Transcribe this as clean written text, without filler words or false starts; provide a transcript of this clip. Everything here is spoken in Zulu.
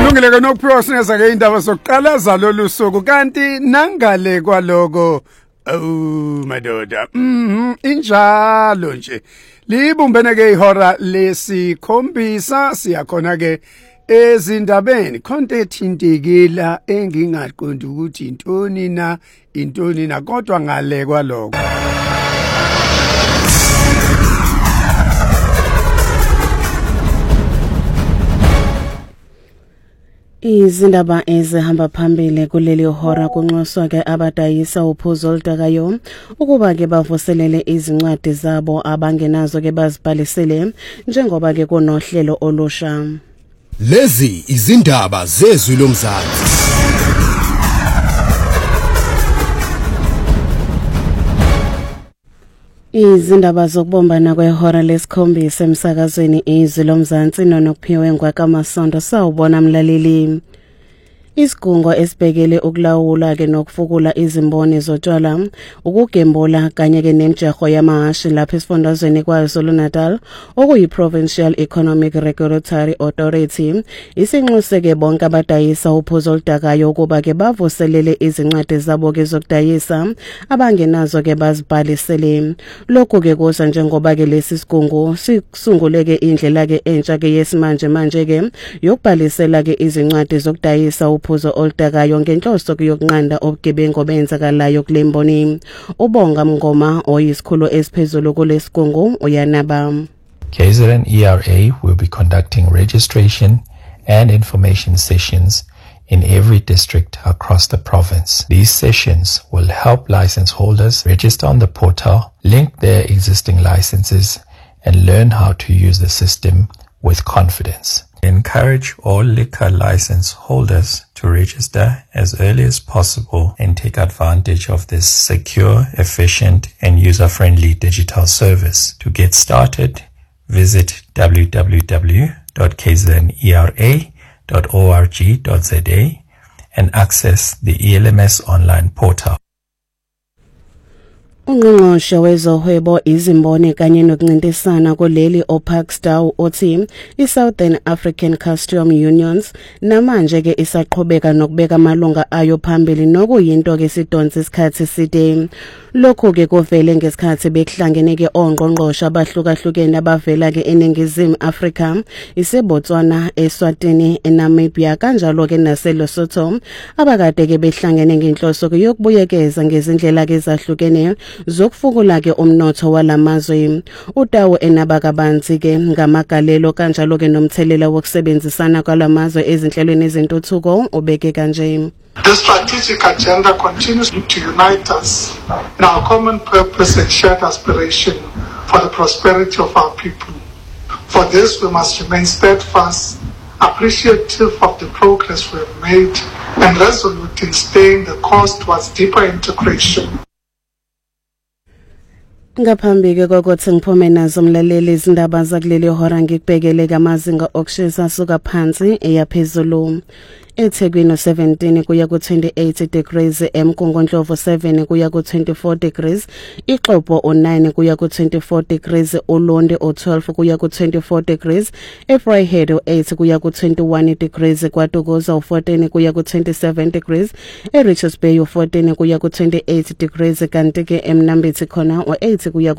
Kulungile ke nokuphiwa sineza ke indaba sokuqala zalolu suku kanti nangale kwaloko madoda injalo nje libumbene ke ihora lesikhombisa siyakhona ke ezindabeni khonto ethintekela engingaqondi ukuthi intoni na kodwa ngale kwaloko Izindaba ezihamba phambili kuleli hora kunxuswa ke abadayisa uphuzo oludakayo ukuba ke bavuselele izincwadi zabo abangenazo ke bazibhalisele njengoba ke kunohlelo olusha. Lezi izindaba zezwi lomzansi. Izindaba zokubombana kwehora lesikhombisa emsakazweni izwi lomzansi nonokuphiwe ngwakamasondo sawubona mlaleli. Isigungo esibhekele ukulawula ke nokufukula izimboni zotshwala ukugembula kanye ke nemjeho yamahashi lapha esifundazweni kwaZulu-Natal okuyi-Provincial Economic Regulatory Authority isinxuse ke bonke abadayisa uphuzo oludakayo ukuba ke bavuselele izincwadi zabo ke zokudayisa abangenazo ke bazibhalisele. Lokhu ke kuza njengoba ke lesi sigungu sisungule ke indlela ke entsha ke yesimanje manje ke yokubhalisela ke izincwadi zokudayisa uphuzo oludakayo ngenhloso yokunqanda obugebengu obenzakalayo kulemboni. Ubonga Mngoma oyisikhulu esiphezulu kulesigungu uyanaba. KZN ERA will be conducting registration and information sessions in every district across the province. These sessions will help license holders register on the portal, link their existing licenses, and learn how to use the system with confidence. Encourage all liquor license holders to register as early as possible and take advantage of this secure, efficient, and user-friendly digital service. To get started, visit www.kznera.org.za and access the ELMS online portal. Ungqongqoshe wezohwebo izimboni kanye nokuncintisana kuleli Opakstow othi iSouthern African Custom Unions namanje ke isaqhubeka nokubeka amalunga ayo phambili nokuyinto ke sidonsa isikhathi side. Lokho ke kuvele ngesikhathi bekuhlangene ke ongqongqoshe abahlukahlukene abavela ke eNingizimu Afrika, iseBotswana, eSwatini, eNamibia kanjalo ke naseLesotho abakade ke behlangene ngenhloso yokubuyekeza ngezindlela ke ezahlukene zokufukula ke umnotho walamazwe. Utawo enabakabanzi ke ngamagalelo kanjalo ke nomthelela wokusebenzisana kwalamazwe ezinhlelweni ezentuthuko ubeke kanje. The strategic agenda continues to unite us in our common purpose and shared aspiration for the prosperity of our people. For this, we must remain steadfast, appreciative of the progress we have made, and resolute in staying the course towards deeper integration. Ngaphambili kokuthi ngiphume nazo mlaleli izindaba zakuleli hora ngikubhekele kamazinga okushisa suka phansi eyaphezulu. eThekwini 17 kuya ku28 degrees, eMkungundlovu 7 kuya ku24 degrees, iXhobo 9 kuya ku24 degrees, uLonde 12 kuya ku24 degrees, eVryheid 8 kuya ku21 degrees, kwaDukuza 14 kuya ku27 degrees, eRichards Bay 14 kuya ku28 degrees, kanti ke eMnambithi khona 8 kuya